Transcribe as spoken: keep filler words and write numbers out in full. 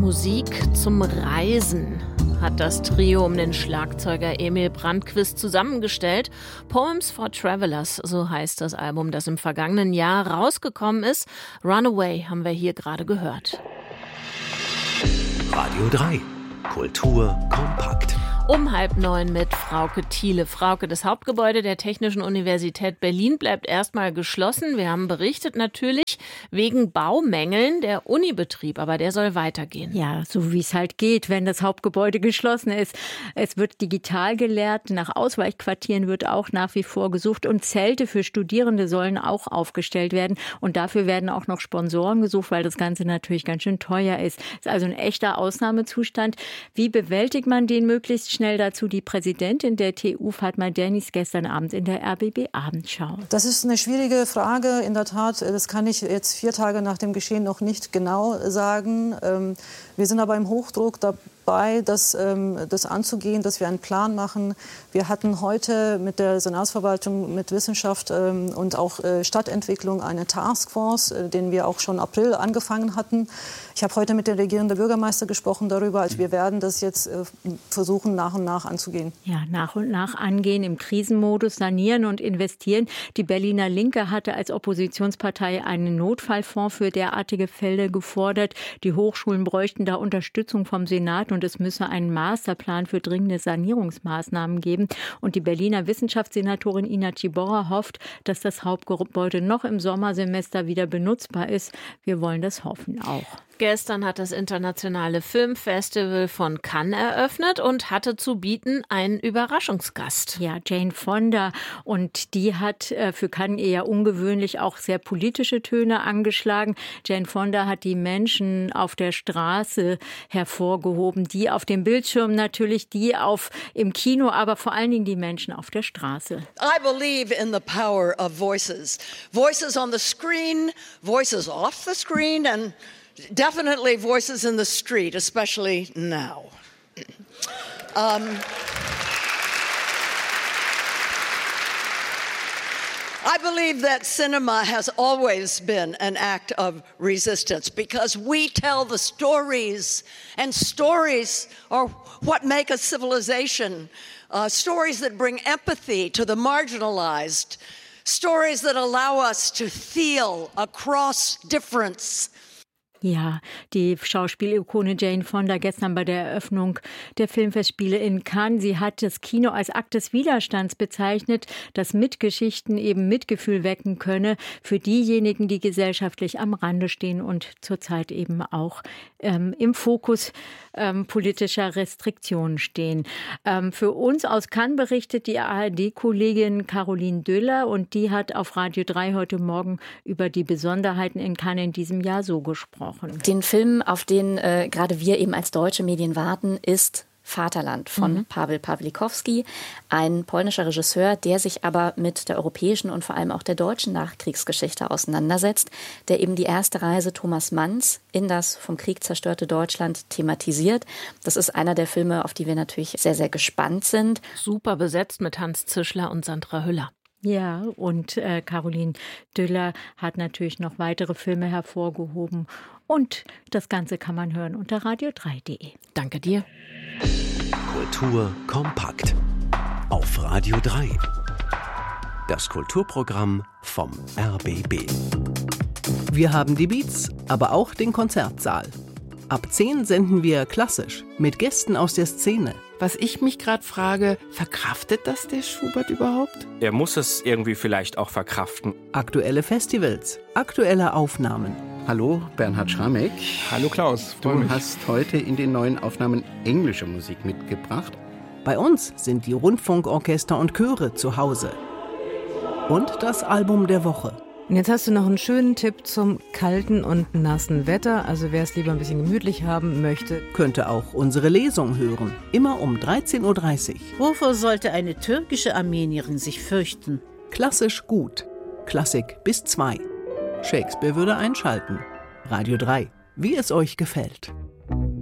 Musik zum Reisen hat das Trio um den Schlagzeuger Emil Brandquist zusammengestellt. Poems for Travelers, so heißt das Album, das im vergangenen Jahr rausgekommen ist. Runaway haben wir hier gerade gehört. Radio drei. Kultur kompakt. Um halb neun mit Frauke Thiele. Frauke, das Hauptgebäude der Technischen Universität Berlin bleibt erstmal geschlossen. Wir haben berichtet natürlich wegen Baumängeln der Unibetrieb, aber der soll weitergehen. Ja, so wie es halt geht, wenn das Hauptgebäude geschlossen ist. Es wird digital gelehrt, nach Ausweichquartieren wird auch nach wie vor gesucht und Zelte für Studierende sollen auch aufgestellt werden. Und dafür werden auch noch Sponsoren gesucht, weil das Ganze natürlich ganz schön teuer ist. Es ist also ein echter Ausnahmezustand. Wie bewältigt man den möglichst schnell? Dazu die Präsidentin der T U, Fatma Dennis, gestern Abend in der R B B Abendschau. Das ist eine schwierige Frage. In der Tat, das kann ich jetzt vier Tage nach dem Geschehen noch nicht genau sagen. Wir sind aber im Hochdruck dabei, das, das anzugehen, dass wir einen Plan machen. Wir hatten heute mit der Senatsverwaltung, mit Wissenschaft und auch Stadtentwicklung eine Taskforce, den wir auch schon im April angefangen hatten. Ich habe heute mit der regierenden Bürgermeister gesprochen darüber. Also wir werden das jetzt versuchen, nach und nach anzugehen. Ja, nach und nach angehen, im Krisenmodus sanieren und investieren. Die Berliner Linke hatte als Oppositionspartei einen Notfallfonds für derartige Fälle gefordert. Die Hochschulen bräuchten da Unterstützung vom Senat und es müsse einen Masterplan für dringende Sanierungsmaßnahmen geben. Und die Berliner Wissenschaftssenatorin Ina Ciborra hofft, dass das Hauptgebäude noch im Sommersemester wieder benutzbar ist. Wir wollen das hoffen auch. Gestern hat das Internationale Filmfestival von Cannes eröffnet und hatte zu bieten einen Überraschungsgast. Ja, Jane Fonda. Und die hat für Cannes eher ungewöhnlich auch sehr politische Töne angeschlagen. Jane Fonda hat die Menschen auf der Straße hervorgehoben. Die auf dem Bildschirm natürlich, die auf im Kino, aber vor allen Dingen die Menschen auf der Straße. I believe in the power of voices. Voices on the screen, voices off the screen and definitely voices in the street, especially now. Um, I believe that cinema has always been an act of resistance because we tell the stories, and stories are what make a civilization. Uh, stories that bring empathy to the marginalized, stories that allow us to feel across difference. Ja, die Schauspielikone Jane Fonda gestern bei der Eröffnung der Filmfestspiele in Cannes. Sie hat das Kino als Akt des Widerstands bezeichnet, das mit Geschichten eben Mitgefühl wecken könne für diejenigen, die gesellschaftlich am Rande stehen und zurzeit eben auch ähm, im Fokus ähm, politischer Restriktionen stehen. Ähm, für uns aus Cannes berichtet die A R D-Kollegin Caroline Düller und die hat auf Radio drei heute Morgen über die Besonderheiten in Cannes in diesem Jahr so gesprochen. Den Film, auf den äh, gerade wir eben als deutsche Medien warten, ist Vaterland von mhm. Paweł Pawlikowski, ein polnischer Regisseur, der sich aber mit der europäischen und vor allem auch der deutschen Nachkriegsgeschichte auseinandersetzt, der eben die erste Reise Thomas Manns in das vom Krieg zerstörte Deutschland thematisiert. Das ist einer der Filme, auf die wir natürlich sehr, sehr gespannt sind. Super besetzt mit Hans Zischler und Sandra Hüller. Ja, und äh, Caroline Düller hat natürlich noch weitere Filme hervorgehoben. Und das Ganze kann man hören unter radio drei punkt de. Danke dir. Kultur kompakt. Auf Radio drei. Das Kulturprogramm vom R B B. Wir haben die Beats, aber auch den Konzertsaal. Ab zehn senden wir klassisch mit Gästen aus der Szene. Was ich mich gerade frage, verkraftet das der Schubert überhaupt? Er muss es irgendwie vielleicht auch verkraften. Aktuelle Festivals, aktuelle Aufnahmen. Hallo, Bernhard Schramek. Hallo Klaus, du mich. hast heute in den neuen Aufnahmen englische Musik mitgebracht. Bei uns sind die Rundfunkorchester und Chöre zu Hause. Und das Album der Woche. Und jetzt hast du noch einen schönen Tipp zum kalten und nassen Wetter. Also wer es lieber ein bisschen gemütlich haben möchte, könnte auch unsere Lesung hören. Immer um dreizehn Uhr dreißig. Wovor sollte eine türkische Armenierin sich fürchten? Klassisch gut. Klassik bis zwei. Shakespeare würde einschalten. Radio drei. Wie es euch gefällt.